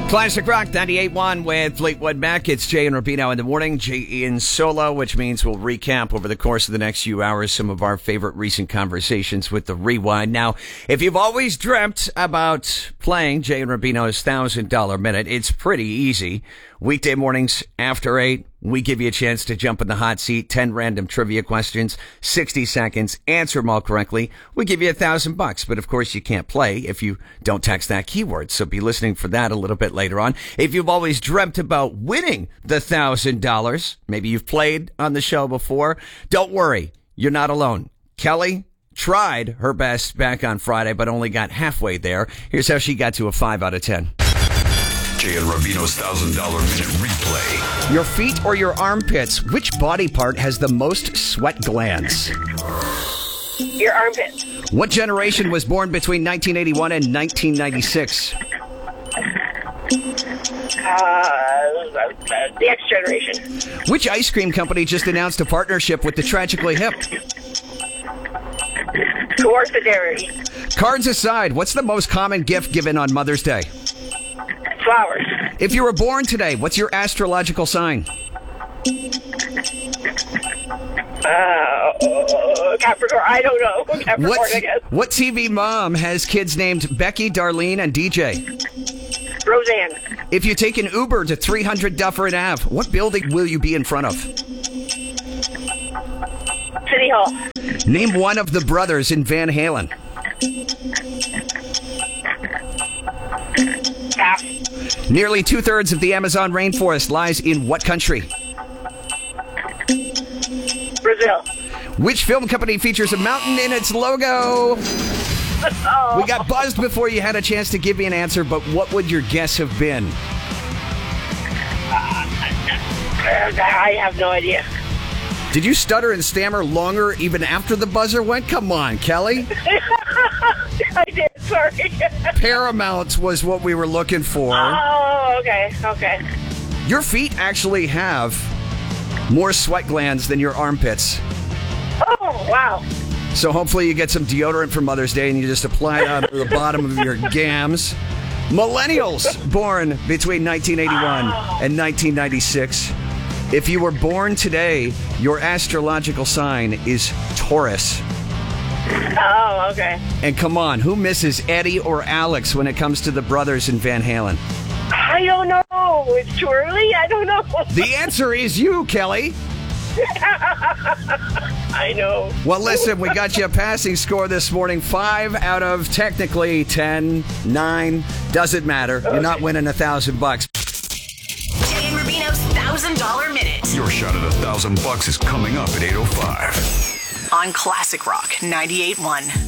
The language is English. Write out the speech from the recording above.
Classic Rock 98.1 with Fleetwood Mac. It's Jay and Rubino in the morning. Jay in solo, which means we'll recap over the course of the next few hours some of our favorite recent conversations with the Rewind. Now, if you've always dreamt about playing Jay and Rubino's $1,000 Minute, it's pretty easy. Weekday mornings after 8, we give you a chance to jump in the hot seat. 10 random trivia questions, 60 seconds, answer them all correctly. We give you $1,000, but of course you can't play if you don't text that keyword. So be listening for that a little bit later on. If you've always dreamt about winning the $1,000, maybe you've played on the show before, don't worry, you're not alone. Kelly tried her best back on Friday, but only got halfway there. Here's how she got to a 5 out of 10. Jay and Rubino's $1,000 Minute replay. Your feet or your armpits, which body part has the most sweat glands? Your armpit. What generation was born between 1981 and 1996? The X generation. Which ice cream company just announced a partnership with the Tragically Hip? Coordinary. Cards aside, what's the most common gift given on Mother's Day? Flowers. If you were born today, what's your astrological sign? Capricorn. I don't know. Capricorn, I guess. What TV mom has kids named Becky, Darlene, and DJ? Roseanne. If you take an Uber to 300 Dufferin Ave, what building will you be in front of? City Hall. Name one of the brothers in Van Halen. Pass. Nearly 2/3 of the Amazon rainforest lies in what country? Brazil. Which film company features a mountain in its logo? Oh. We got buzzed before you had a chance to give me an answer, but what would your guess have been? I have no idea. Did you stutter and stammer longer even after the buzzer went? Come on, Kelly. I did, sorry. Paramount was what we were looking for. Oh, okay. Your feet actually have more sweat glands than your armpits. Oh, wow. So hopefully you get some deodorant for Mother's Day and you just apply it on the bottom of your gams. Millennials born between 1981 and 1996. If you were born today, your astrological sign is Taurus. Oh, okay. And come on, who misses Eddie or Alex when it comes to the brothers in Van Halen? I don't know. It's too early. I don't know. The answer is you, Kelly. I know. Well, listen, we got you a passing score this morning. 5 out of technically 10, 9. Doesn't matter. Okay. You're not winning $1,000. Jay and Rubino's $1,000 Minute. Your shot at $1,000 is coming up at 8:05. On Classic Rock 98.1.